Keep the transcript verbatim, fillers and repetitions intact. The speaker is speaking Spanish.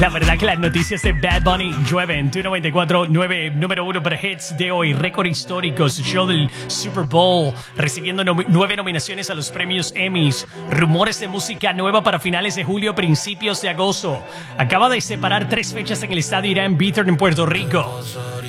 La verdad que las noticias de Bad Bunny llueven. Tú noventa y cuatro punto nueve, número uno para hits de hoy. Récord histórico. Su show del Super Bowl. Recibiendo nom- nueve nominaciones a los premios Emmys. Rumores de música nueva para finales de julio, principios de agosto. Acaba de separar tres fechas en el estadio Irán Bithorn en Puerto Rico.